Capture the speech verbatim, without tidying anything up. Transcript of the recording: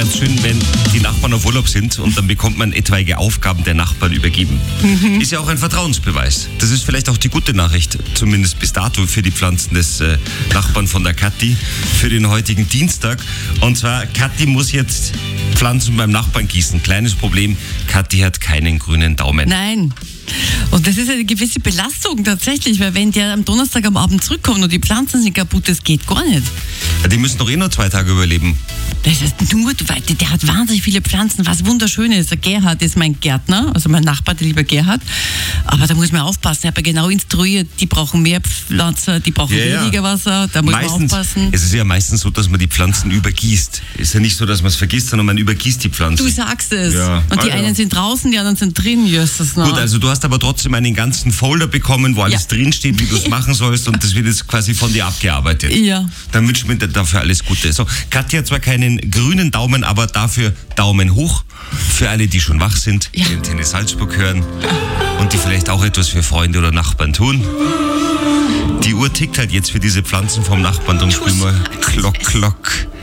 ganz schön, wenn die Nachbarn auf Urlaub sind und dann bekommt man etwaige Aufgaben der Nachbarn übergeben. Mhm. Ist ja auch ein Vertrauensbeweis. Das ist vielleicht auch die gute Nachricht, zumindest bis dato für die Pflanzen des äh, Nachbarn von der Kathi für den heutigen Dienstag. Und zwar, Kathi muss jetzt Pflanzen beim Nachbarn gießen. Kleines Problem, Kathi hat keinen grünen Daumen. Nein. Und das ist eine gewisse Belastung tatsächlich, weil wenn der am Donnerstag am Abend zurückkommt und die Pflanzen sind kaputt, das geht gar nicht. Ja, die müssen doch eh nur zwei Tage überleben. Das ist nur, der hat wahnsinnig viele Pflanzen, was wunderschön ist. Der Gerhard ist mein Gärtner, also mein Nachbar, der lieber Gerhard. Aber da muss man aufpassen, er hat ja genau instruiert, die brauchen mehr Pflanzen, die brauchen ja, weniger Wasser, da muss meistens, man aufpassen. Es ist ja meistens so, dass man die Pflanzen übergießt. Ist ja nicht so, dass man es vergisst, sondern man übergießt die Pflanzen. Du sagst es. Ja. Und die ah, einen ja. sind draußen, die anderen sind drin. Jösses, Gut, also du hast aber trotzdem einen ganzen Folder bekommen, wo alles ja. drinsteht, wie du es machen sollst, und das wird jetzt quasi von dir abgearbeitet. Ja. Dann wünschen wir dir dafür alles Gute. So, Kathi hat zwar keinen grünen Daumen, aber dafür Daumen hoch für alle, die schon wach sind, ja. die Antenne Salzburg hören und die vielleicht auch etwas für Freunde oder Nachbarn tun. Die Uhr tickt halt jetzt für diese Pflanzen vom Nachbarn, dann spielen wir Klock, Klock.